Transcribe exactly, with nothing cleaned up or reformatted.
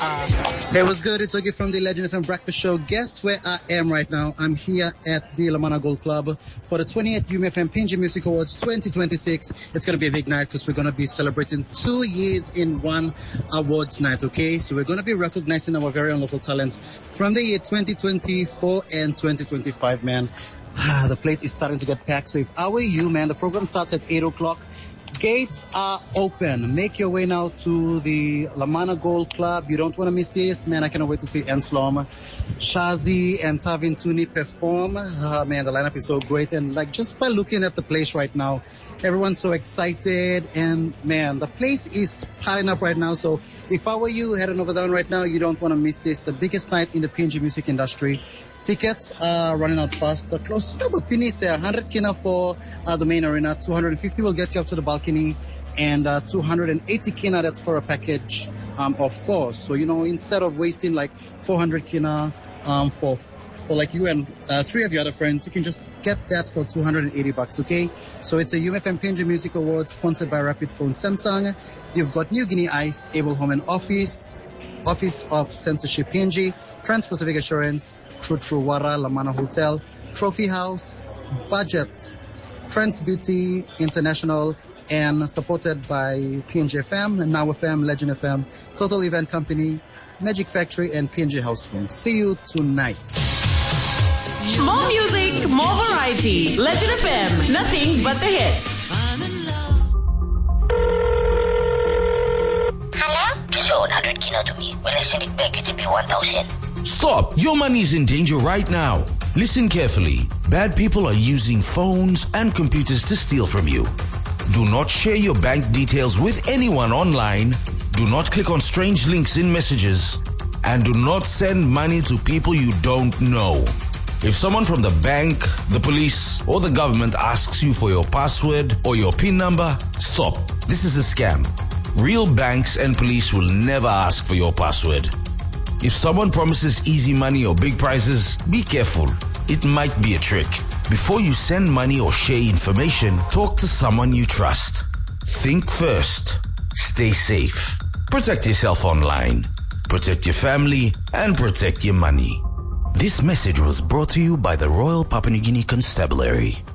Hey, what's good? It's Ogie from the Legend F M Breakfast Show. Guess where I am right now? I'm here at the Lamana Gold Club for the twentieth U M F M P N G Music Awards twenty twenty-six. It's going to be a big night because we're going to be celebrating two years in one awards night, okay? So we're going to be recognizing our very own local talents from the year twenty twenty-four and twenty twenty-five, man. Ah, the place is starting to get packed. So if I were you, man, the program starts at eight o'clock. Gates are open. Make your way now to the Lamana Gold Club. You don't want to miss this. Man, I cannot wait to see Enslom, Shazi, and Tavin Tuni perform. Uh, man, the lineup is so great. And like just by looking at the place right now, everyone's so excited. And man, the place is piling up right now. So if I were you heading over there right now, you don't want to miss this. The biggest night in the P N G music industry. Tickets are running out fast. Uh, close to the Pinis, one hundred kina for uh, the main arena. two hundred fifty will get you up to the balcony. And uh, two hundred eighty kina, that's for a package um, of four. So, you know, instead of wasting like four hundred kina um, for for like you and uh, three of your other friends, you can just get that for two hundred eighty bucks, okay? So it's a U M F M P N G Music Awards sponsored by Rapid Phone Samsung. You've got New Guinea Ice, Able Home and Office, Office of Censorship P N G, Trans-Pacific Assurance, True True Wara, Lamana Hotel, Trophy House, Budget, Trans Beauty International, and supported by P N G F M, Now F M, Legend F M, Total Event Company, Magic Factory, and P N G House Spoon. See you tonight. More music, more variety. Legend F M, nothing but the hits. Hello? Just owe one hundred kina to me. When I send it back, it'll be one thousand. Stop! Your money is in danger right now. Listen carefully. Bad people are using phones and computers to steal from you. Do not share your bank details with anyone online. Do not click on strange links in messages. And do not send money to people you don't know. If someone from the bank, the police, or the government asks you for your password or your PIN number, stop. This is a scam. Real banks and police will never ask for your password. If someone promises easy money or big prizes, be careful. It might be a trick. Before you send money or share information, talk to someone you trust. Think first. Stay safe. Protect yourself online. Protect your family and protect your money. This message was brought to you by the Royal Papua New Guinea Constabulary.